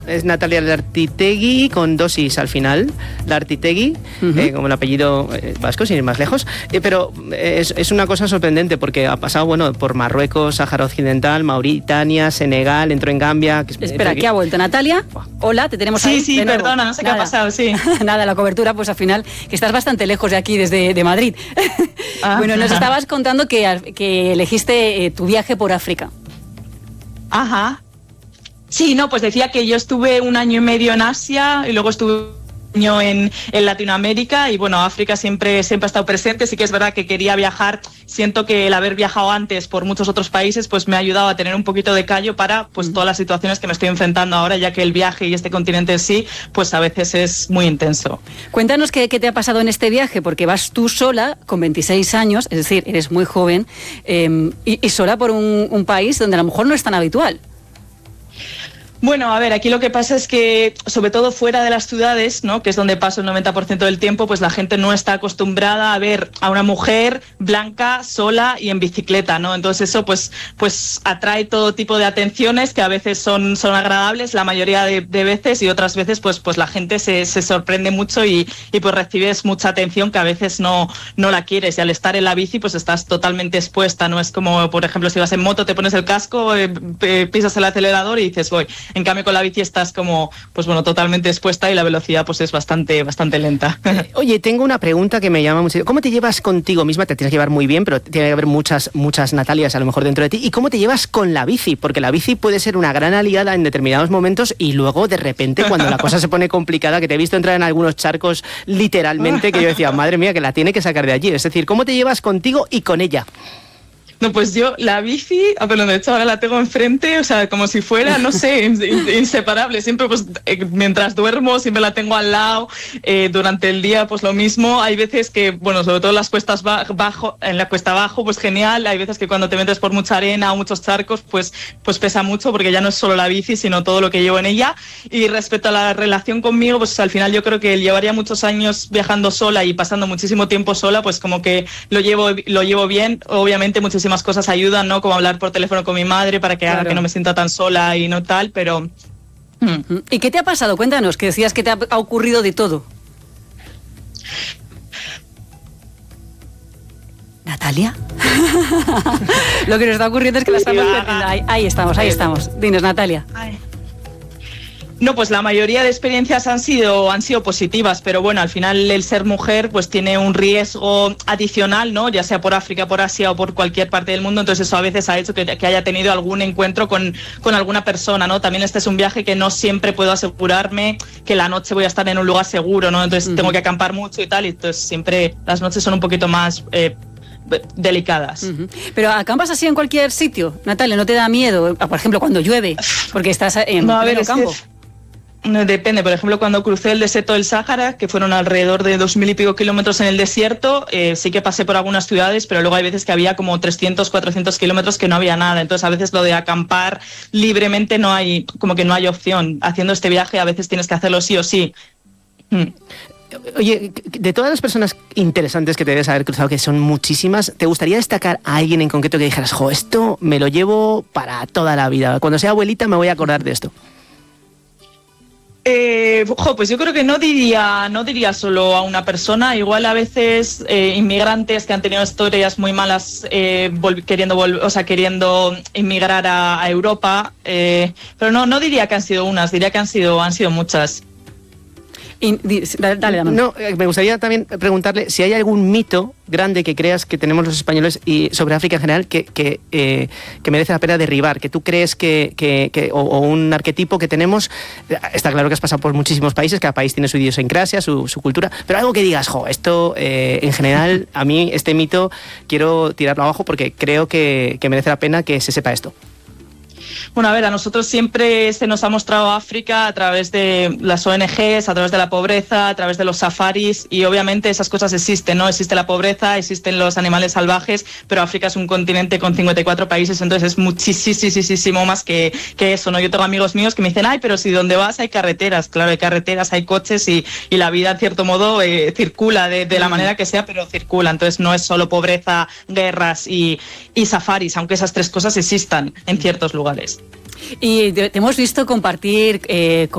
Es Natalia Lartitegui, con 2 is al final, Lartitegui, como el apellido vasco, sin ir más lejos. Pero es una cosa sorprendente porque ha pasado, bueno, por Marruecos, Sáhara Occidental, Mauritania, Senegal, entró en Gambia. Espera, ¿qué ha vuelto? Natalia, hola, te tenemos ahí. Sí, perdona, no sé qué ha pasado, sí. Nada, la cobertura, pues al final, que estás bastante lejos de aquí, de Madrid. Bueno, nos estabas contando que elegiste tu viaje por África. Ajá. Sí, no, pues decía que yo estuve 1 año y medio en Asia y luego estuve 1 año en Latinoamérica y bueno, África siempre ha estado presente. Sí que es verdad que quería viajar. Siento que el haber viajado antes por muchos otros países pues me ha ayudado a tener un poquito de callo para pues todas las situaciones que me estoy enfrentando ahora, ya que el viaje y este continente en sí pues a veces es muy intenso. Cuéntanos qué te ha pasado en este viaje, porque vas tú sola con 26 años, es decir, eres muy joven y sola por un país donde a lo mejor no es tan habitual. Bueno, a ver, aquí lo que pasa es que, sobre todo fuera de las ciudades, ¿no?, que es donde paso el 90% del tiempo, pues la gente no está acostumbrada a ver a una mujer blanca, sola y en bicicleta, ¿no? Entonces eso pues atrae todo tipo de atenciones que a veces son agradables, la mayoría de veces, y otras veces pues la gente se sorprende mucho y pues recibes mucha atención que a veces no la quieres, y al estar en la bici pues estás totalmente expuesta, no es como, por ejemplo, si vas en moto, te pones el casco, pisas el acelerador y dices voy. En cambio, con la bici estás como, pues bueno, totalmente expuesta y la velocidad pues es bastante lenta. Oye, tengo una pregunta que me llama mucho. ¿Cómo te llevas contigo misma? Te tienes que llevar muy bien, pero tiene que haber muchas Natalias a lo mejor dentro de ti. ¿Y cómo te llevas con la bici? Porque la bici puede ser una gran aliada en determinados momentos y luego, de repente, cuando la cosa se pone complicada, que te he visto entrar en algunos charcos literalmente, que yo decía, madre mía, que la tiene que sacar de allí. Es decir, ¿cómo te llevas contigo y con ella? No, pues yo la bici, pero de hecho ahora la tengo enfrente, o sea, como si fuera, no sé, inseparable. Siempre pues mientras duermo siempre la tengo al lado, durante el día pues lo mismo. Hay veces que, bueno, sobre todo en las cuestas en la cuesta abajo, pues genial. Hay veces que cuando te metes por mucha arena o muchos charcos, pues pesa mucho porque ya no es solo la bici, sino todo lo que llevo en ella. Y respecto a la relación conmigo, pues al final yo creo que llevaría muchos años viajando sola y pasando muchísimo tiempo sola, pues como que lo llevo bien. Obviamente muchísimas cosas ayudan, ¿no? Como hablar por teléfono con mi madre para que haga que no me sienta tan sola y no tal, pero... ¿Y qué te ha pasado? Cuéntanos, que decías que te ha ocurrido de todo. ¿Natalia? Lo que nos está ocurriendo es que la estamos perdiendo. Ahí estamos. Dinos, Natalia. No, pues la mayoría de experiencias han sido positivas, pero bueno, al final el ser mujer pues tiene un riesgo adicional, ¿no? Ya sea por África, por Asia o por cualquier parte del mundo, entonces eso a veces ha hecho que haya tenido algún encuentro con alguna persona, ¿no? También este es un viaje que no siempre puedo asegurarme que la noche voy a estar en un lugar seguro, ¿no? Entonces tengo que acampar mucho y tal, y entonces siempre las noches son un poquito más... delicadas. Pero ¿acampas así en cualquier sitio, Natalia? ¿No te da miedo? Por ejemplo, cuando llueve, porque estás en pleno campo. Depende, por ejemplo, cuando crucé el desierto del Sáhara, que fueron alrededor de 2.000 y pico kilómetros en el desierto, sí que pasé por algunas ciudades, pero luego hay veces que había como 300, 400 kilómetros que no había nada. Entonces, a veces lo de acampar libremente no hay opción. Haciendo este viaje, a veces tienes que hacerlo sí o sí. Oye, de todas las personas interesantes que te debes haber cruzado, que son muchísimas, ¿te gustaría destacar a alguien en concreto que dijeras, esto me lo llevo para toda la vida? Cuando sea abuelita me voy a acordar de esto. Pues yo creo que no diría solo a una persona. Igual a veces inmigrantes que han tenido historias muy malas queriendo inmigrar a Europa, pero no diría que han sido unas, diría que han sido muchas. Dale. No, me gustaría también preguntarle si hay algún mito grande que creas que tenemos los españoles y sobre África en general que merece la pena derribar, que tú crees o un arquetipo que tenemos. Está claro que has pasado por muchísimos países, cada país tiene su idiosincrasia, su cultura, pero algo que digas, esto en general, a mí este mito quiero tirarlo abajo porque creo que merece la pena que se sepa esto. Bueno, a ver, a nosotros siempre se nos ha mostrado África a través de las ONGs, a través de la pobreza, a través de los safaris, y obviamente esas cosas existen, ¿no? Existe la pobreza, existen los animales salvajes, pero África es un continente con 54 países, entonces es muchísimo más que eso, ¿no? Yo tengo amigos míos que me dicen, pero si donde vas hay carreteras, claro, hay carreteras, hay coches y la vida en cierto modo circula de la manera que sea, pero circula, entonces no es solo pobreza, guerras y safaris, aunque esas tres cosas existan en ciertos lugares. Y te hemos visto compartir